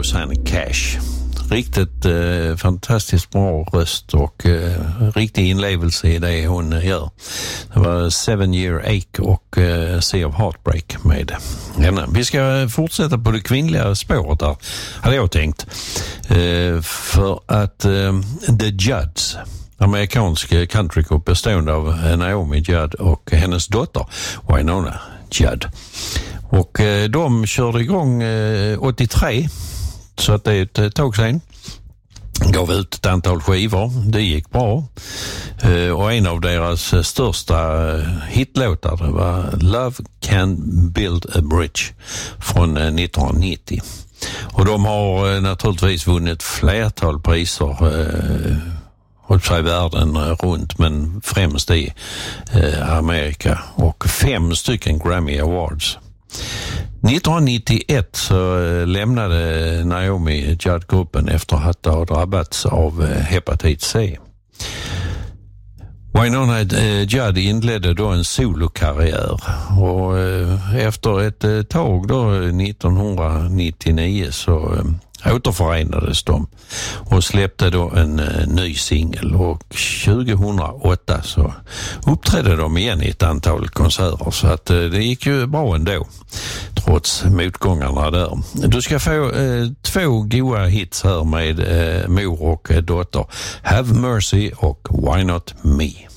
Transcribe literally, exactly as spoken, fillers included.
Rosanne Cash. Riktigt eh, fantastiskt bra röst och eh, riktig inlevelse i det hon gör. Det var Seven Year Ache och eh, Sea of Heartbreak med henne. Vi ska fortsätta på det kvinnliga spåret där, hade jag tänkt. Eh, för att eh, The Judds, amerikansk countrygrupp bestående av Naomi Judd och hennes dotter Wynonna Judd. Och eh, de körde igång eh, åttiotre, så att det är ett tag sedan. Gav ut ett antal skivor, det gick bra. Eh, och en av deras största hitlåtar var Love Can Build a Bridge från eh, nittonhundranittio. Och de har eh, naturligtvis vunnit flertal priser eh, hållit sig världen runt, men främst i eh, Amerika, och fem stycken Grammy Awards. nittonhundranittioett så eh, lämnade Naomi Judd-gruppen efter att ha drabbats av eh, hepatit C. Wynonna eh, Judd inledde då en solokarriär, och eh, efter ett eh, tag då nittonhundranittionio så eh, återförenades de och släppte då en uh, ny singel, och tjugohundraåtta så uppträdde de igen i ett antal konserter, så att uh, det gick ju bra ändå trots motgångarna där. Du ska få uh, två goda hits här med uh, mor och uh, dotter, Have Mercy och Why Not Me.